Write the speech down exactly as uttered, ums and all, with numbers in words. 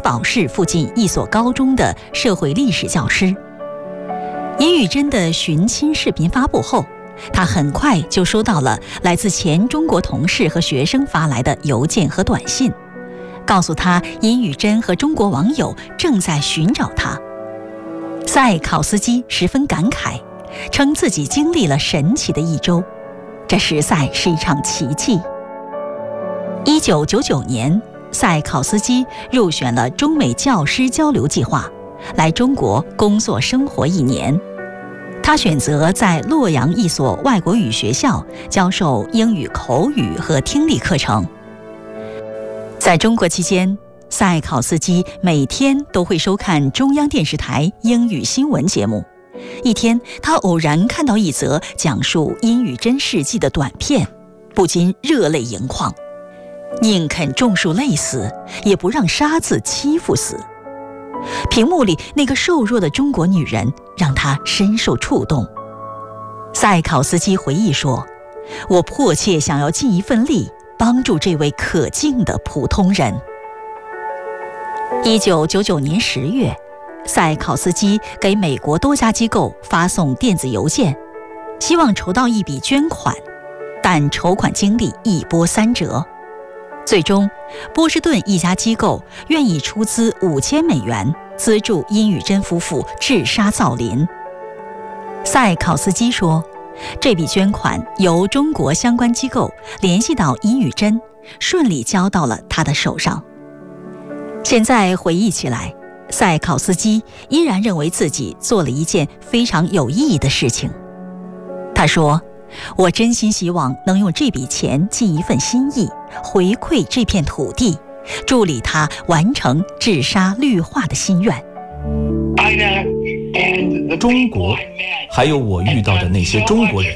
堡市附近一所高中的社会历史教师。殷玉珍的寻亲视频发布后，他很快就收到了来自前中国同事和学生发来的邮件和短信，告诉他殷玉珍和中国网友正在寻找他。塞考斯基十分感慨，称自己经历了神奇的一周，这实在是一场奇迹。一九九九年，塞考斯基入选了中美教师交流计划，来中国工作生活一年。他选择在洛阳一所外国语学校教授英语口语和听力课程。在中国期间，塞考斯基每天都会收看中央电视台英语新闻节目。一天，他偶然看到一则讲述殷玉珍事迹的短片，不禁热泪盈眶，宁肯种树累死，也不让沙子欺负死。屏幕里那个瘦弱的中国女人让他深受触动。塞考斯基回忆说，我迫切想要尽一份力，帮助这位可敬的普通人。一九九九年十月，塞考斯基给美国多家机构发送电子邮件，希望筹到一笔捐款，但筹款经历一波三折。最终，波士顿一家机构愿意出资五千美元资助殷玉珍夫妇治沙造林。塞考斯基说，这笔捐款由中国相关机构联系到殷玉珍，顺利交到了他的手上。现在回忆起来，塞考斯基依然认为自己做了一件非常有意义的事情。他说，我真心希望能用这笔钱尽一份心意，回馈这片土地，助力他完成治沙绿化的心愿。 中国，还有我遇到的那些中国人，